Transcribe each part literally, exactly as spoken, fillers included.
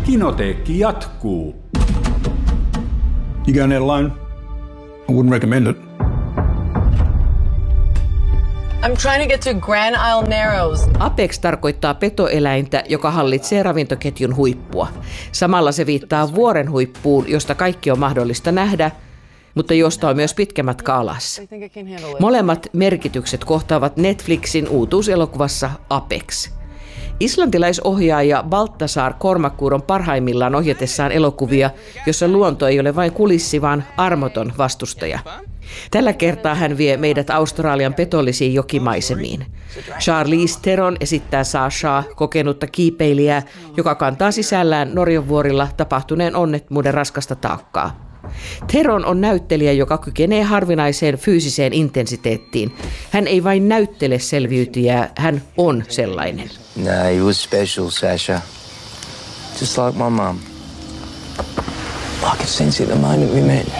Kinoteekki jatkuu. You going there alone? I wouldn't recommend it. I'm trying to get to Grand Isle Narrows. Apex tarkoittaa petoeläintä, joka hallitsee ravintoketjun huippua. Samalla se viittaa vuoren huippuun, josta kaikki on mahdollista nähdä, mutta josta on myös pitkä matka alas. Molemmat merkitykset kohtaavat Netflixin uutuuselokuvassa Apex. Islantilaisohjaaja Baltasar Kormakur on parhaimmillaan ohjatessaan elokuvia, jossa luonto ei ole vain kulissi, vaan armoton vastustaja. Tällä kertaa hän vie meidät Australian petollisiin jokimaisemiin. Charlize Theron esittää Sashaa, kokenutta kiipeilijää, joka kantaa sisällään Norjan vuorilla tapahtuneen onnettomuuden raskasta taakkaa. Theron on näyttelijä, joka kykenee harvinaiseen fyysiseen intensiteettiin. Hän ei vain näyttele selviytyjää, hän on sellainen. Nah, he was special, Sasha. Just like my mum. I could sense it the moment we met.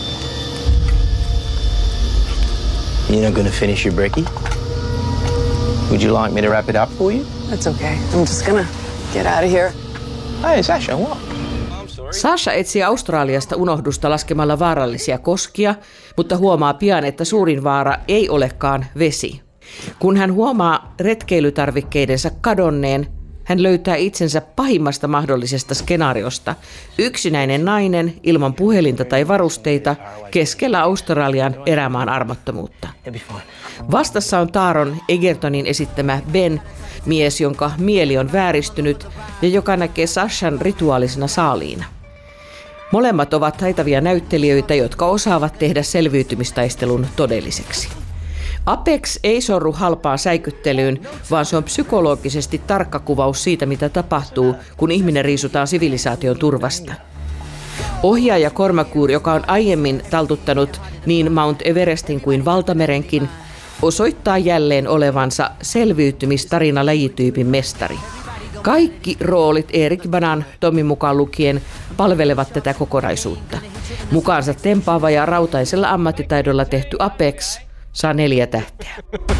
You're not gonna finish your brekkie? Would you like me to wrap it up for you? That's okay. I'm just gonna get out of here. Hey, Sasha, what? Sasha etsii Australiasta unohdusta laskemalla vaarallisia koskia, mutta huomaa pian, että suurin vaara ei olekaan vesi. Kun hän huomaa retkeilytarvikkeidensa kadonneen, hän löytää itsensä pahimmasta mahdollisesta skenaariosta. Yksinäinen nainen ilman puhelinta tai varusteita keskellä Australian erämaan armottomuutta. Vastassa on Taron Egertonin esittämä Ben, mies, jonka mieli on vääristynyt ja joka näkee Sashan rituaalisena saaliina. Molemmat ovat taitavia näyttelijöitä, jotka osaavat tehdä selviytymistaistelun todelliseksi. Apex ei sorru halpaan säikyttelyyn, vaan se on psykologisesti tarkka kuvaus siitä, mitä tapahtuu, kun ihminen riisutaan sivilisaation turvasta. Ohjaaja Kormakur, joka on aiemmin taltuttanut niin Mount Everestin kuin valtamerenkin, osoittaa jälleen olevansa selviytymistarina lajityypin mestari. Kaikki roolit Erik Banan, Tommy mukaan lukien, palvelevat tätä kokonaisuutta. Mukaansa tempaava ja rautaisella ammattitaidolla tehty Apex saa neljä tähteä.